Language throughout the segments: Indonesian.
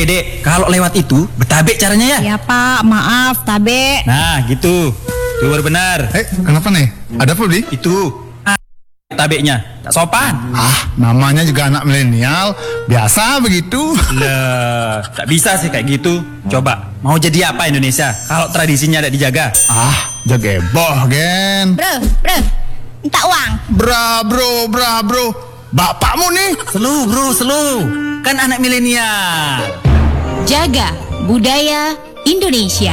Dek, kalau lewat itu bertabek caranya ya? Ya Pak, maaf, tabe. Nah, gitu. Itu baru benar. Kenapa nih? Ada apa, Di? Itu tabeknya, tak sopan. Namanya juga anak milenial, biasa begitu. Lah, tak bisa sih kayak gitu. Coba, mau jadi apa Indonesia kalau tradisinya tidak dijaga? Jageboh, Gen. Bro, minta uang. Bro. Bapakmu nih. Selu. Kan anak milenial. Jaga budaya Indonesia.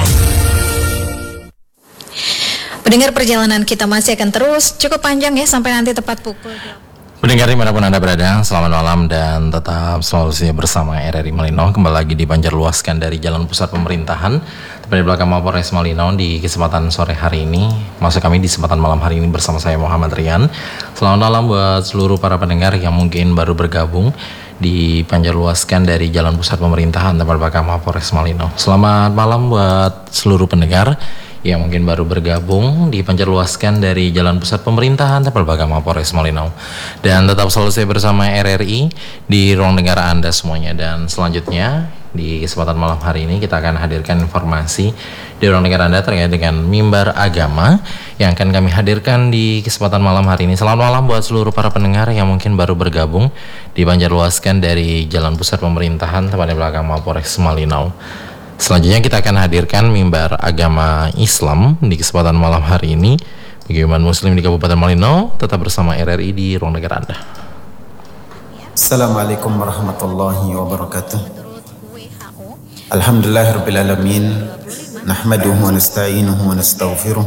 Pendengar, perjalanan kita masih akan terus cukup panjang ya sampai nanti tepat pukul. Pendengar dimanapun Anda berada, selamat malam dan tetap selalu setia bersama RRI Malino. Kembali lagi dipancarluaskan dari Jalan Pusat Pemerintahan, tepat di belakang Mapolres Malino. Di kesempatan sore hari ini, maksud kami di kesempatan malam hari ini bersama saya Muhammad Rian. Selamat malam buat seluruh para pendengar yang mungkin baru bergabung dipancarluaskan dari Jalan Pusat Pemerintahan, tepat di belakang Mapolres Malino. Selamat malam buat seluruh pendengar yang mungkin baru bergabung dipancarluaskan dari Jalan Pusat Pemerintahan tepat belakang Mapolres Malino. Dan tetap selalu saya bersama RRI di ruang dengar Anda semuanya. Dan selanjutnya di kesempatan malam hari ini kita akan hadirkan informasi di ruang dengar Anda terkait dengan mimbar agama yang akan kami hadirkan di kesempatan malam hari ini. Selamat malam buat seluruh para pendengar yang mungkin baru bergabung dipancarluaskan dari Jalan Pusat Pemerintahan tepat di belakang Mapolres Malino. Selanjutnya kita akan hadirkan mimbar agama Islam di kesempatan malam hari ini bagi umat muslim di Kabupaten Malino. Tetap bersama RRI di ruang dengar Anda. Assalamualaikum warahmatullahi wabarakatuh. Alhamdulillahirabbil alamin. Nahmaduhu wa nasta'inuhu wa nastaghfiruh.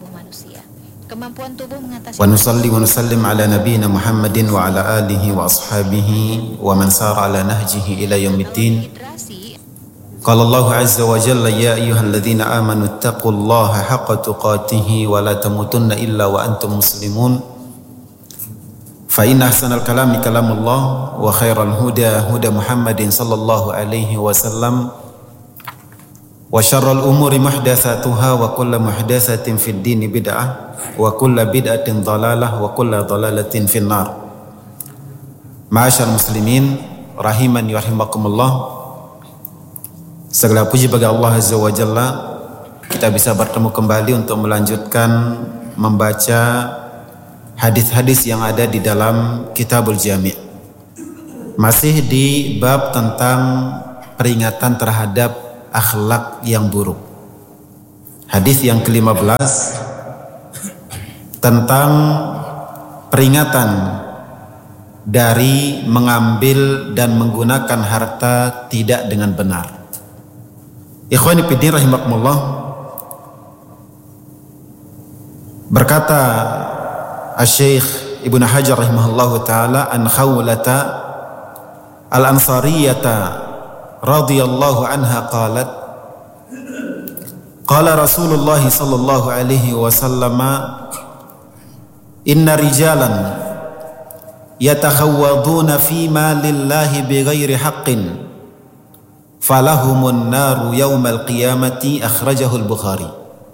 Wa nusalli wa nusallim ala nabiyyina Muhammadin wa ala alihi wa ashabihi wa man sara ala nahjihi ila yaumiddin. Qala Allah azza wa jalla ya ayyuhalladzina amanu taqullaha haqqa tuqatih wa la tamutunna illa wa antum muslimun. Fa inna ahsanal kalami kalamullah wa khairal huda huda Muhammadin sallallahu alaihi wasallam wa syarrul umuri muhdatsatuha wa kullu muhdatsatin fid dini bid'ah wa kullu bid'atin dhalalah wa kullu dhalalatin finnar. Ma'asyiral muslimin rahimani wa rahimakumullah. Segala puji bagi Allah Azza wa Jalla, kita bisa bertemu kembali untuk melanjutkan membaca hadis-hadis yang ada di dalam Kitabul Jami'. Masih di bab tentang peringatan terhadap akhlak yang buruk. Hadis yang ke-15 tentang peringatan dari mengambil dan menggunakan harta tidak dengan benar. Ikhwani fiddin rahimakumullah, berkata Asy-Syaikh Ibnu Hajar rahimahullahu taala an Khawlata al-Ansariyata radhiyallahu anha qalat qala Rasulullah sallallahu alaihi wasallam inna rijalan yatakhawwaduna fi ma lillahi bighairi haqqin falahumun naru yaumal qiyamati. Akhrajahul Bukhari.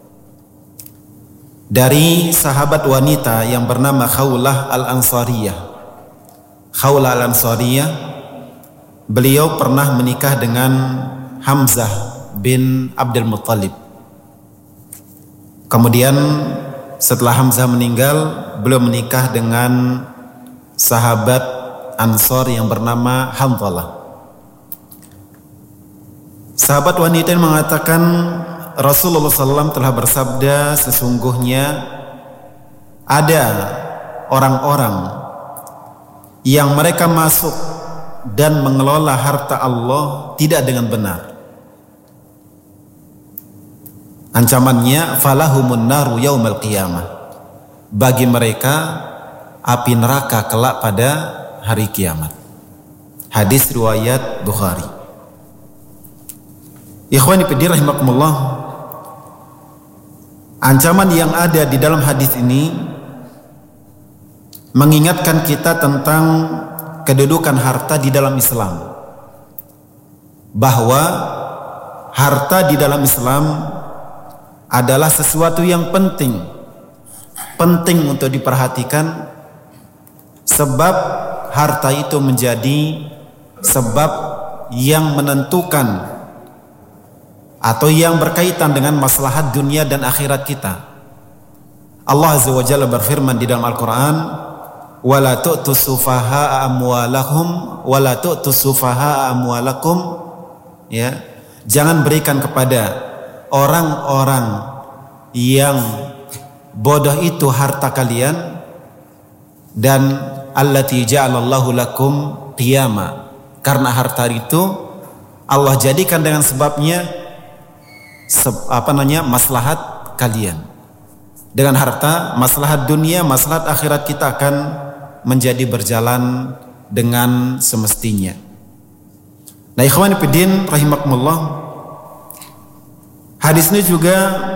Dari sahabat wanita yang bernama Khawlah al-Ansariyah. Khawlah al-Ansariyah, beliau pernah menikah dengan Hamzah bin Abdul Muttalib. Kemudian setelah Hamzah meninggal, beliau menikah dengan sahabat Ansor yang bernama Hamzalah. Sahabat wanita yang mengatakan Rasulullah SAW telah bersabda, sesungguhnya ada orang-orang yang mereka masuk dan mengelola harta Allah tidak dengan benar. Ancamannya falahumun naru yaumal qiyamah. Bagi mereka api neraka kelak pada hari kiamat. Hadis riwayat Bukhari. Ikhwani fillah rahimakumullah, ancaman yang ada di dalam hadis ini mengingatkan kita tentang kedudukan harta di dalam Islam, bahwa harta di dalam Islam adalah sesuatu yang penting untuk diperhatikan, sebab harta itu menjadi sebab yang menentukan atau yang berkaitan dengan maslahat dunia dan akhirat kita. Allah Azza wa Jalla berfirman di dalam Al-Quran, wala tu'tus sufaha'a amwalakum, ya, jangan berikan kepada orang-orang yang bodoh itu harta kalian, dan allati ja'alallahu lakum qiyama, karena harta itu Allah jadikan dengan sebabnya maslahat kalian. Dengan harta, maslahat dunia, maslahat akhirat kita akan menjadi berjalan dengan semestinya. Nah, ikhwan fillah rahimakumullah, hadis ini juga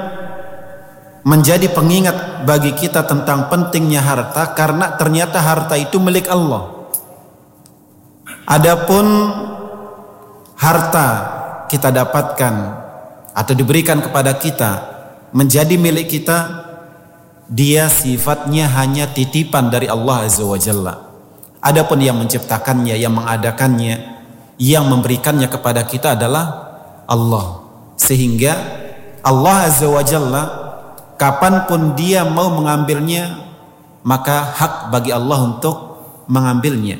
menjadi pengingat bagi kita tentang pentingnya harta, karena ternyata harta itu milik Allah. Adapun harta kita dapatkan atau diberikan kepada kita menjadi milik kita, dia sifatnya hanya titipan dari Allah Azza wa Jalla. Adapun yang menciptakannya, yang mengadakannya, yang memberikannya kepada kita adalah Allah. Sehingga Allah Azza wa Jalla kapanpun dia mau mengambilnya, maka hak bagi Allah untuk mengambilnya.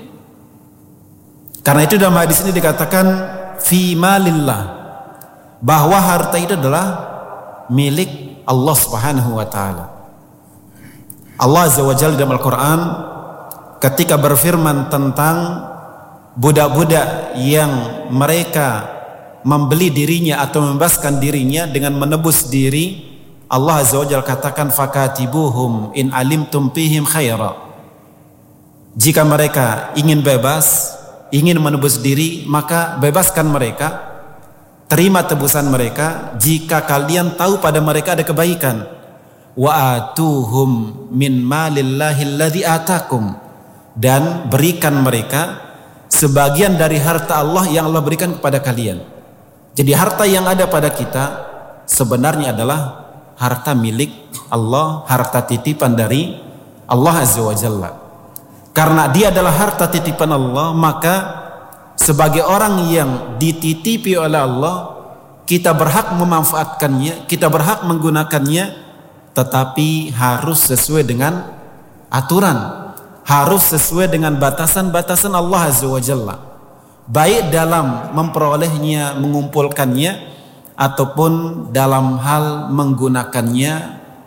Karena itu dalam hadis ini dikatakan fi malillah, bahwa harta itu adalah milik Allah Subhanahu wa taala. Allah Azza wa Jalla dalam Al-Quran ketika berfirman tentang budak-budak yang mereka membeli dirinya atau membebaskan dirinya dengan menebus diri, Allah Azza wa Jalla katakan fakatibuhum in alimtum fihim khaira. Jika mereka ingin bebas, ingin menebus diri, maka bebaskan mereka, terima tebusan mereka jika kalian tahu pada mereka ada kebaikan. Wa atuhum min malillahi alladzi atakum, dan berikan mereka sebagian dari harta Allah yang Allah berikan kepada kalian. Jadi harta yang ada pada kita sebenarnya adalah harta milik Allah, harta titipan dari Allah Azza wa Jalla. Karena dia adalah harta titipan Allah, maka sebagai orang yang dititipi oleh Allah, kita berhak memanfaatkannya, kita berhak menggunakannya, tetapi harus sesuai dengan aturan, harus sesuai dengan batasan-batasan Allah Azza wa Jalla, baik dalam memperolehnya, mengumpulkannya, ataupun dalam hal menggunakannya